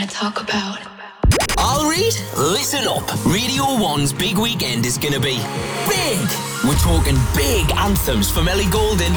talk about. I'll read. Listen up. Radio 1's big weekend is gonna be big. We're talking big anthems from Ellie Goulding